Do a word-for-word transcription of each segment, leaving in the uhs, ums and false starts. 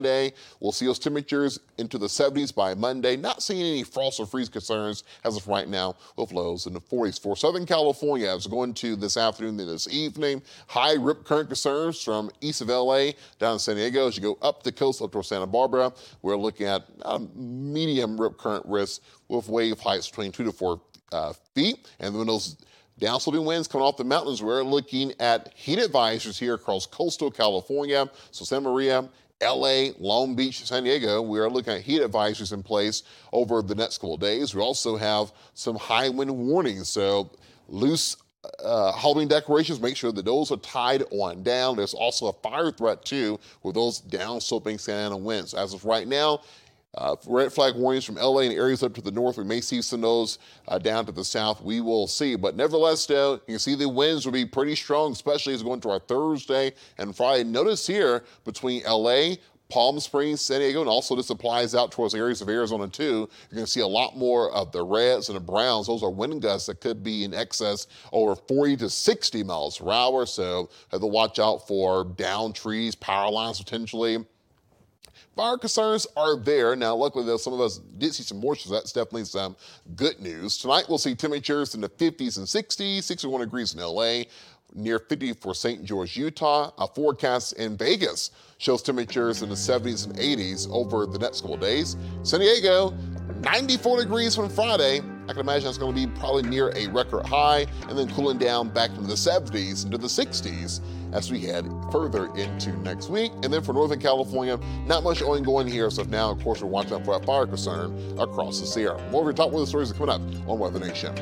Day. We'll see those temperatures into the seventies by Monday. Not seeing any frost or freeze concerns as of right now, with lows in the forties. For Southern California, as we're going to this afternoon and this evening, high rip current concerns from east of L A down to San Diego. As you go up the coast up to Santa Barbara, we're looking at uh, medium rip current risk with wave heights between two to four uh, feet. And when those downsloping winds coming off the mountains, we're looking at heat advisories here across coastal California. So Santa Maria, L A, Long Beach, San Diego, we are looking at heat advisories in place over the next couple of days. We also have some high wind warnings, so loose uh, Halloween decorations, make sure that those are tied on down. There's also a fire threat too with those downsloping Santa Ana winds. As of right now, Uh, red flag warnings from L A and areas up to the north. We may see some of those uh, down to the south. We will see. But nevertheless, though, you can see the winds will be pretty strong, especially as we go into our Thursday and Friday. Notice here between L A, Palm Springs, San Diego, and also this applies out towards areas of Arizona too. You're going to see a lot more of the reds and the browns. Those are wind gusts that could be in excess over forty to sixty miles per hour. So have to watch out for down trees, power lines potentially. Fire concerns are there. Now, luckily, though, some of us did see some moisture, so that's definitely some good news. Tonight, we'll see temperatures in the fifties and sixties, sixty-one degrees in L A, near fifty for Saint George, Utah. A forecast in Vegas shows temperatures in the seventies and eighties over the next couple of days. San Diego, ninety-four degrees from Friday. I can imagine it's going to be probably near a record high, and then cooling down back into the seventies, into the sixties as we head further into next week. And then for Northern California, not much ongoing here, so now, of course, we're watching out for that fire concern across the Sierra. More of your top weather stories are coming up on Weather Nation.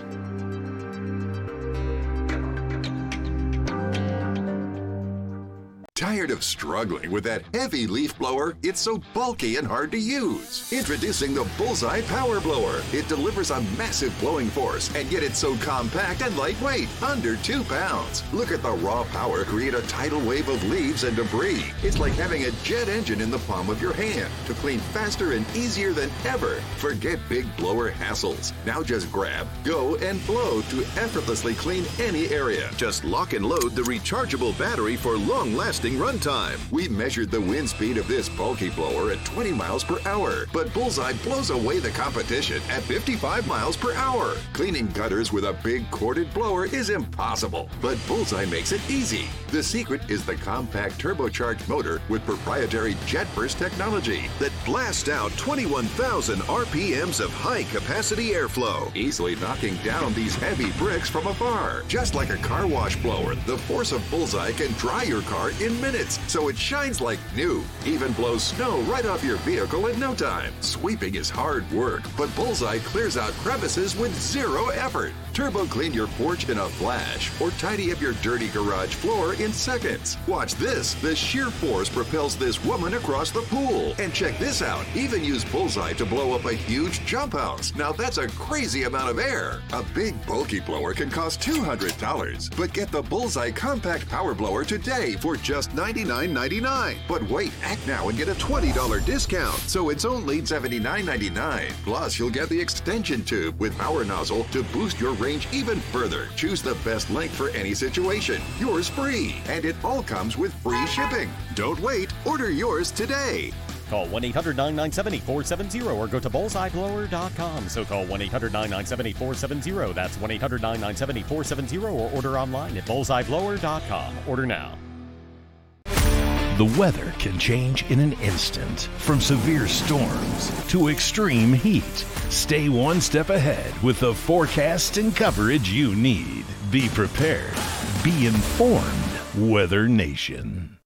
Tired of struggling with that heavy leaf blower? It's so bulky and hard to use. Introducing the Bullseye Power Blower. It delivers a massive blowing force, and yet it's so compact and lightweight, under two pounds. Look at the raw power create a tidal wave of leaves and debris. It's like having a jet engine in the palm of your hand to clean faster and easier than ever. Forget big blower hassles. Now just grab, go, and blow to effortlessly clean any area. Just lock and load the rechargeable battery for long-lasting runtime. We measured the wind speed of this bulky blower at twenty miles per hour, but Bullseye blows away the competition at fifty-five miles per hour. Cleaning gutters with a big corded blower is impossible, but Bullseye makes it easy. The secret is the compact turbocharged motor with proprietary jet burst technology that blasts out twenty-one thousand R P Ms of high-capacity airflow, easily knocking down these heavy bricks from afar. Just like a car wash blower, the force of Bullseye can dry your car in minutes, so it shines like new. Even blows snow right off your vehicle in no time. Sweeping is hard work, but Bullseye clears out crevices with zero effort. Turbo clean your porch in a flash, or tidy up your dirty garage floor in seconds. Watch this. The sheer force propels this woman across the pool. And check this out. Even use Bullseye to blow up a huge jump house. Now that's a crazy amount of air. A big bulky blower can cost two hundred dollars, but get the Bullseye Compact Power Blower today for just ninety-nine ninety-nine. But wait, act now and get a twenty dollars discount. So it's only seventy-nine ninety-nine. Plus, you'll get the extension tube with power nozzle to boost your range even further. Choose the best length for any situation. Yours free. And it all comes with free shipping. Don't wait. Order yours today. Call one eight hundred nine nine seven four seven zero or go to bullseye blower dot com. So call one eight hundred nine nine seven four seven zero. That's one eight hundred nine nine seven four seven zero or order online at bullseye blower dot com. Order now. The weather can change in an instant, from severe storms to extreme heat. Stay one step ahead with the forecast and coverage you need. Be prepared. Be informed. Weather Nation.